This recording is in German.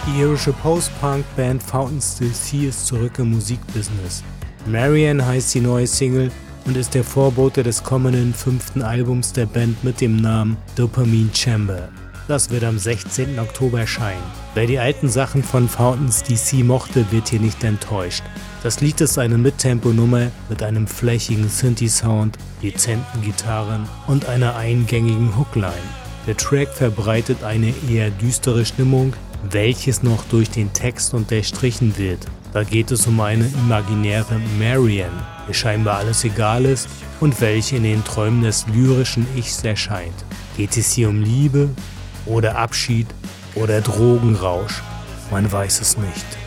Die irische Post-Punk-Band Fountains DC ist zurück im Musikbusiness. Marianne heißt die neue Single und ist der Vorbote des kommenden 5. Albums der Band mit dem Namen Dopamine Chamber. Das wird am 16. Oktober erscheinen. Wer die alten Sachen von Fountains DC mochte, wird hier nicht enttäuscht. Das Lied ist eine Mittempo-Nummer mit einem flächigen Synthi-Sound, dezenten Gitarren und einer eingängigen Hookline. Der Track verbreitet eine eher düstere Stimmung, welches noch durch den Text unterstrichen wird. Da geht es um eine imaginäre Marianne, der scheinbar alles egal ist und welche in den Träumen des lyrischen Ichs erscheint. Geht es hier um Liebe oder Abschied oder Drogenrausch? Man weiß es nicht.